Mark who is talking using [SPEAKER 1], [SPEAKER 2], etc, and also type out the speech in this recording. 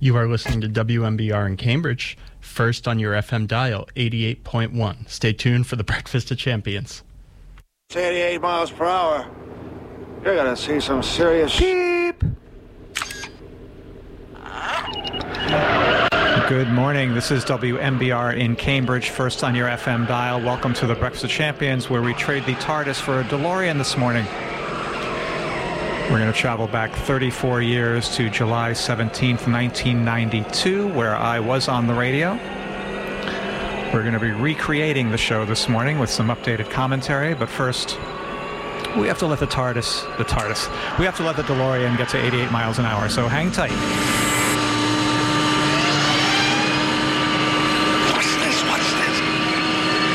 [SPEAKER 1] You are listening to WMBR in Cambridge, first on your FM dial, 88.1. Stay tuned for the Breakfast of Champions.
[SPEAKER 2] It's 88 miles per hour. You're gonna see some serious
[SPEAKER 3] beep. Good morning. This is WMBR in Cambridge, first on your FM dial. Welcome to the Breakfast of Champions, where we trade the TARDIS for a DeLorean this morning. We're going to travel back 34 years to July 17th, 1992, where I was on the radio. We're going to be recreating the show this morning with some updated commentary, but first, we have to let we have to let the DeLorean get to 88 miles an hour, so hang tight.